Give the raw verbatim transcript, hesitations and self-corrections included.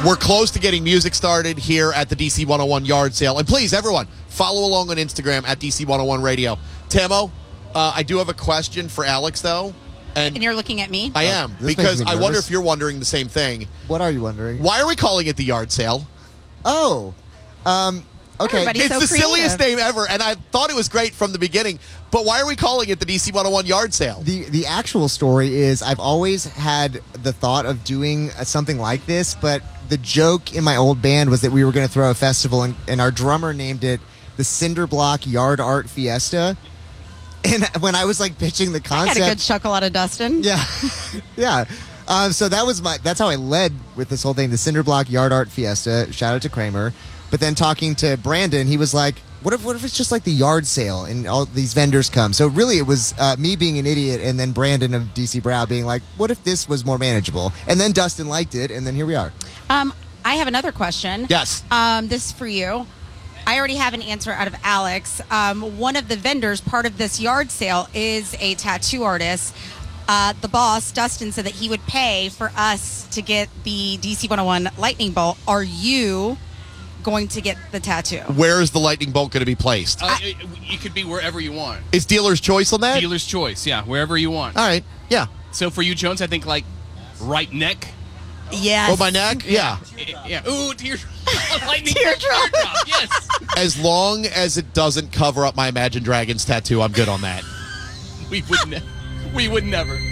We're close to getting music started here at the D C one oh one yard sale. And please, everyone, follow along on Instagram at D C one oh one radio. Tamo, uh, I do have a question for Alex, though. And, and you're looking at me? I am, This because makes me I wonder nervous. if you're wondering the same thing. What are you wondering? Why are we calling it the yard sale? Oh, um, okay. Everybody- It's so the creative. silliest name ever, and I thought it was great from the beginning. But why are we calling it the D C one oh one yard sale? The the actual story is I've always had the thought of doing uh, something like this, but the joke in my old band was that we were going to throw a festival, and, and our drummer named it the Cinder Block Yard Art Fiesta. And when I was like pitching the I concept, had a good chuckle out of Dustin. yeah, yeah. Um, so that was my. That's how I led with this whole thing, the Cinder Block Yard Art Fiesta. Shout out to Kramer. But then talking to Brandon, he was like, "What if, what if it's just like the yard sale and all these vendors come?" So really, it was uh, me being an idiot, and then Brandon of D C Brow being like, "What if this was more manageable?" And then Dustin liked it, and then here we are. Um, I have another question. Yes. Um, this is for you. I already have an answer out of Alex. Um, one of the vendors, part of this yard sale, is a tattoo artist. Uh, the boss, Dustin, said that he would pay for us to get the D C one oh one lightning bolt. Are you going to get the tattoo? Where is the lightning bolt going to be placed? Uh, it, it could be wherever you want. Is dealer's choice on that? Dealer's choice, yeah, wherever you want. All right. Yeah. So for you, Jones, I think like right neck. Yes. Oh, my neck? Yeah. Yeah. Ooh, tear, lightning Teardrop. teardrop. Yes. As long as it doesn't cover up my Imagine Dragons tattoo, I'm good on that. We would ne- we would never.